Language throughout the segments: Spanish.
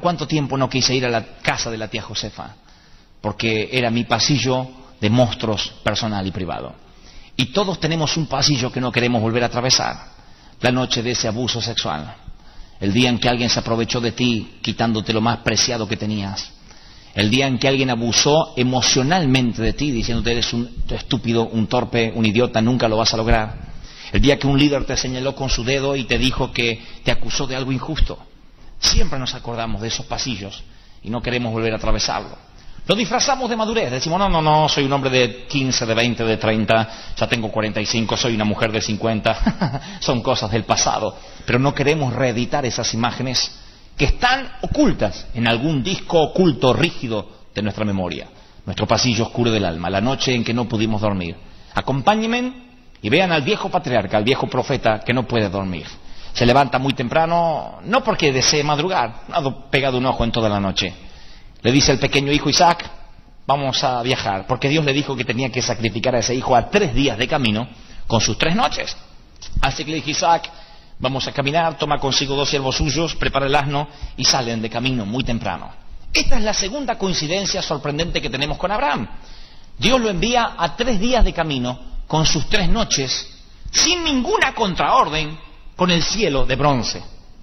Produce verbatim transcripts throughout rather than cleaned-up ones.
¿cuánto tiempo no quise ir a la casa de la tía Josefa? Porque era mi pasillo de monstruos personal y privado. Y todos tenemos un pasillo que no queremos volver a atravesar. La noche de ese abuso sexual. El día en que alguien se aprovechó de ti, quitándote lo más preciado que tenías. El día en que alguien abusó emocionalmente de ti, diciéndote eres un estúpido, un torpe, un idiota, nunca lo vas a lograr. El día que un líder te señaló con su dedo y te dijo que te acusó de algo injusto. Siempre nos acordamos de esos pasillos y no queremos volver a atravesarlo. Lo disfrazamos de madurez, decimos, no, no, no, soy un hombre de quince, de veinte, de treinta, ya tengo cuarenta y cinco, soy una mujer de cincuenta, son cosas del pasado, pero no queremos reeditar esas imágenes que están ocultas en algún disco oculto, rígido de nuestra memoria, nuestro pasillo oscuro del alma, la noche en que no pudimos dormir. Acompáñenme y vean al viejo patriarca, al viejo profeta que no puede dormir. Se levanta muy temprano, no porque desee madrugar, no ha pegado un ojo en toda la noche. Le dice el pequeño hijo Isaac, vamos a viajar, porque Dios le dijo que tenía que sacrificar a ese hijo a tres días de camino con sus tres noches. Así que le dije, Isaac, vamos a caminar, toma consigo dos siervos suyos, prepara el asno y salen de camino muy temprano. Esta es la segunda coincidencia sorprendente que tenemos con Abraham. Dios lo envía a tres días de camino con sus tres noches, sin ninguna contraorden, con el cielo de bronce.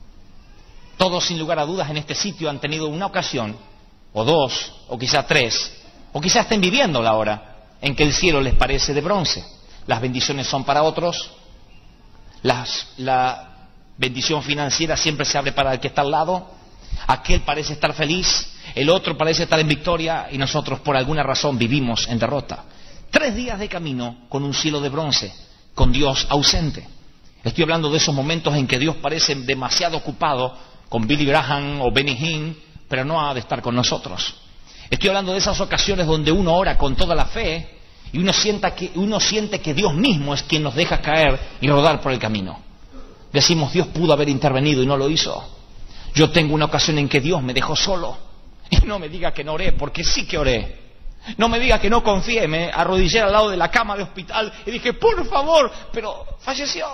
Todos, sin lugar a dudas, en este sitio han tenido una ocasión, o dos, o quizá tres, o quizá estén viviendo la hora en que el cielo les parece de bronce. Las bendiciones son para otros, las, la bendición financiera siempre se abre para el que está al lado, aquel parece estar feliz, el otro parece estar en victoria, y nosotros por alguna razón vivimos en derrota. Tres días de camino con un cielo de bronce, con Dios ausente. Estoy hablando de esos momentos en que Dios parece demasiado ocupado con Billy Graham o Benny Hinn, pero no ha de estar con nosotros. Estoy hablando de esas ocasiones donde uno ora con toda la fe y uno, sienta que, uno siente que Dios mismo es quien nos deja caer y rodar por el camino. Decimos, Dios pudo haber intervenido y no lo hizo. Yo tengo una ocasión en que Dios me dejó solo. Y no me diga que no oré, porque sí que oré. No me diga que no confié, me arrodillé al lado de la cama de hospital y dije, por favor, pero falleció.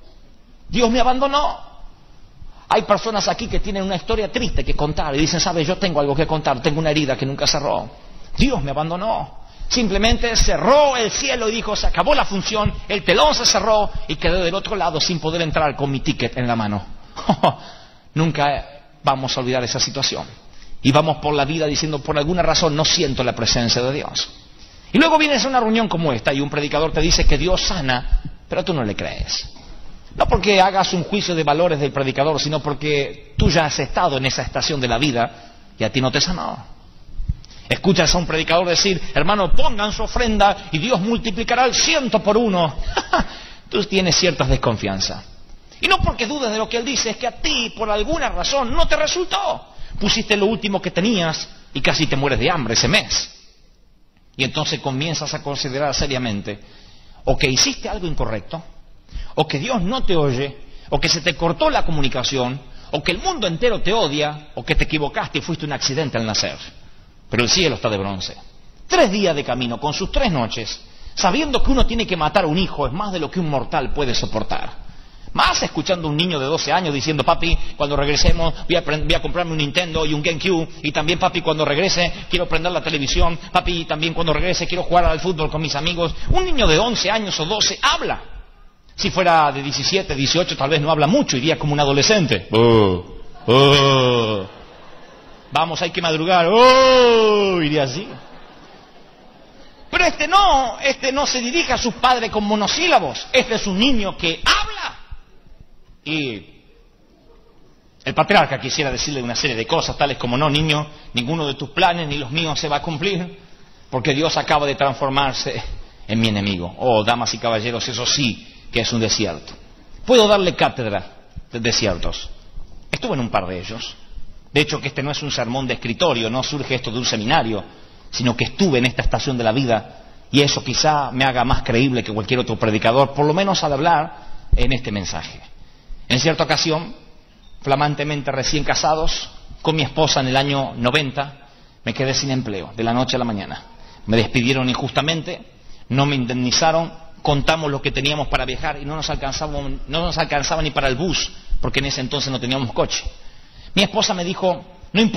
Dios me abandonó. Hay personas aquí que tienen una historia triste que contar y dicen, ¿sabes? Yo tengo algo que contar, tengo una herida que nunca cerró. Dios me abandonó. Simplemente cerró el cielo y dijo, se acabó la función, el telón se cerró y quedé del otro lado sin poder entrar con mi ticket en la mano. Nunca vamos a olvidar esa situación. Y vamos por la vida diciendo, por alguna razón no siento la presencia de Dios. Y luego vienes a una reunión como esta y un predicador te dice que Dios sana, pero tú no le crees. No porque hagas un juicio de valores del predicador, sino porque tú ya has estado en esa estación de la vida y a ti no te sanó. Escuchas a un predicador decir, hermano, pongan su ofrenda y Dios multiplicará el ciento por uno. Tú tienes cierta desconfianza. Y no porque dudes de lo que él dice, es que a ti, por alguna razón, no te resultó. Pusiste lo último que tenías y casi te mueres de hambre ese mes. Y entonces comienzas a considerar seriamente, o que hiciste algo incorrecto, o que Dios no te oye, o que se te cortó la comunicación, o que el mundo entero te odia, o que te equivocaste y fuiste un accidente al nacer. Pero el cielo está de bronce. Tres días de camino, con sus tres noches, sabiendo que uno tiene que matar a un hijo, es más de lo que un mortal puede soportar. Más escuchando a un niño de doce años diciendo, papi, cuando regresemos voy a, voy a comprarme un Nintendo y un GameCube, y también, papi, cuando regrese quiero prender la televisión, papi, también cuando regrese quiero jugar al fútbol con mis amigos. Un niño de once años o doce habla. Si fuera de diecisiete, dieciocho, tal vez no habla mucho, iría como un adolescente. Oh, oh. Vamos, hay que madrugar. Oh, iría así. Pero este no, este no se dirige a sus padres con monosílabos. Este es un niño que habla. Y el patriarca quisiera decirle una serie de cosas, tales como, no, niño, ninguno de tus planes ni los míos se va a cumplir, porque Dios acaba de transformarse en mi enemigo. Oh, damas y caballeros, eso sí que es un desierto. Puedo darle cátedra de desiertos. Estuve en un par de ellos. De hecho, que este no es un sermón de escritorio, no surge esto de un seminario, sino que estuve en esta estación de la vida, y eso quizá me haga más creíble que cualquier otro predicador, por lo menos al hablar en este mensaje. En cierta ocasión, flamantemente recién casados, con mi esposa en el año noventa, me quedé sin empleo, de la noche a la mañana. Me despidieron injustamente, no me indemnizaron, contamos lo que teníamos para viajar y no nos alcanzaba, no nos alcanzaba ni para el bus, porque en ese entonces no teníamos coche. Mi esposa me dijo,